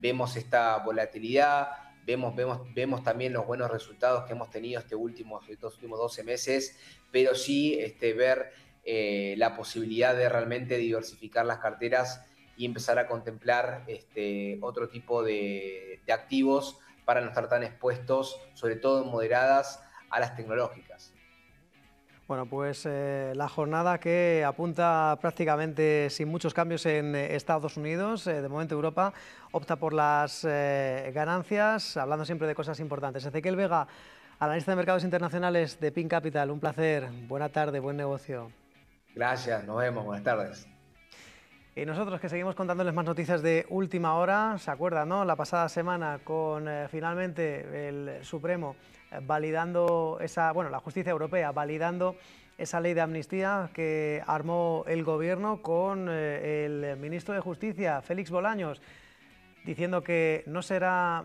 vemos esta volatilidad, vemos también los buenos resultados que hemos tenido estos últimos 12 meses, pero sí ver la posibilidad de realmente diversificar las carteras y empezar a contemplar otro tipo de activos para no estar tan expuestos, sobre todo moderadas, a las tecnológicas. Bueno, pues la jornada que apunta prácticamente sin muchos cambios en Estados Unidos. De momento Europa opta por las ganancias, hablando siempre de cosas importantes. Ezequiel Vega, analista de mercados internacionales de Pin Capital, un placer. Buena tarde, buen negocio. Gracias, nos vemos, buenas tardes. Y nosotros que seguimos contándoles más noticias de última hora, ¿se acuerdan, no? La pasada semana con finalmente el Supremo validando esa, bueno, la justicia europea validando esa ley de amnistía que armó el gobierno con el ministro de Justicia, Félix Bolaños, diciendo que no será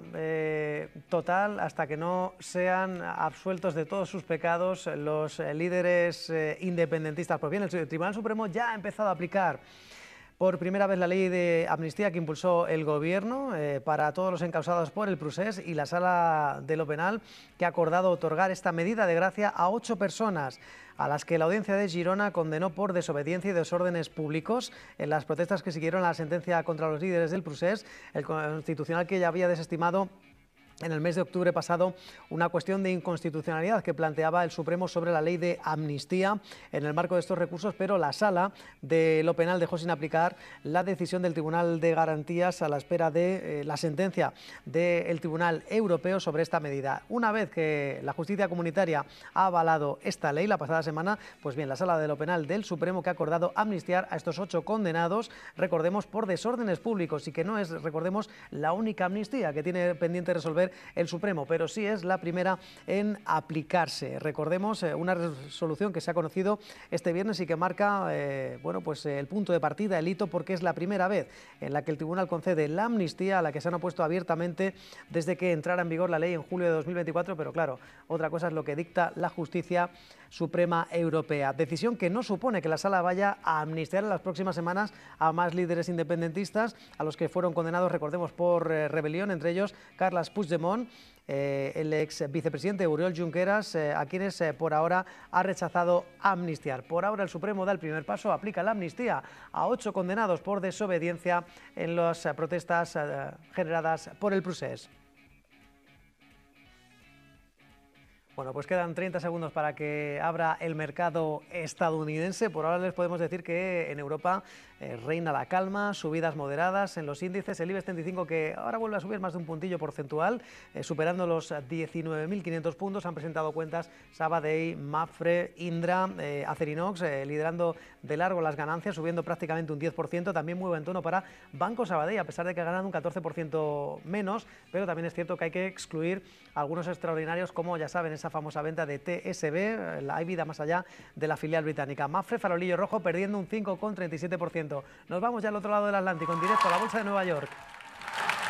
total hasta que no sean absueltos de todos sus pecados los líderes independentistas. Pues bien, el Tribunal Supremo ya ha empezado a aplicar por primera vez la ley de amnistía que impulsó el Gobierno para todos los encausados por el Procés, y la Sala de lo Penal que ha acordado otorgar esta medida de gracia a 8 personas a las que la Audiencia de Girona condenó por desobediencia y desórdenes públicos en las protestas que siguieron a la sentencia contra los líderes del Procés. El Constitucional, que ya había desestimado en el mes de octubre pasado una cuestión de inconstitucionalidad que planteaba el Supremo sobre la ley de amnistía en el marco de estos recursos, pero la Sala de lo Penal dejó sin aplicar la decisión del Tribunal de Garantías a la espera de la sentencia del Tribunal Europeo sobre esta medida. Una vez que la justicia comunitaria ha avalado esta ley la pasada semana, pues bien, la Sala de lo Penal del Supremo que ha acordado amnistiar a estos 8 condenados, recordemos, por desórdenes públicos, y que no es, recordemos, la única amnistía que tiene pendiente resolver el Supremo, pero sí es la primera en aplicarse. Recordemos una resolución que se ha conocido este viernes y que marca bueno, pues el punto de partida, el hito, porque es la primera vez en la que el tribunal concede la amnistía, a la que se han opuesto abiertamente desde que entrara en vigor la ley en julio de 2024, pero claro, otra cosa es lo que dicta la justicia suprema europea. Decisión que no supone que la Sala vaya a amnistiar en las próximas semanas a más líderes independentistas, a los que fueron condenados, recordemos, por rebelión, entre ellos Carles Puigdemont, el ex vicepresidente Oriol Junqueras, a quienes por ahora ha rechazado amnistiar. Por ahora el Supremo da el primer paso, aplica la amnistía a 8 condenados por desobediencia en las protestas generadas por el Procés. Bueno, pues quedan 30 segundos para que abra el mercado estadounidense. Por ahora les podemos decir que en Europa reina la calma, subidas moderadas en los índices. El IBEX 35, que ahora vuelve a subir más de un puntillo porcentual, superando los 19.500 puntos. Han presentado cuentas Sabadell, Mapfre, Indra, Acerinox, liderando de largo las ganancias, subiendo prácticamente un 10%. También muy buen tono para Banco Sabadell, a pesar de que ha ganado un 14% menos, pero también es cierto que hay que excluir algunos extraordinarios, como ya saben, esa famosa venta de TSB, hay vida más allá de la filial británica. Mapfre, farolillo rojo, perdiendo un 5,37%. Nos vamos ya al otro lado del Atlántico, en directo a la Bolsa de Nueva York.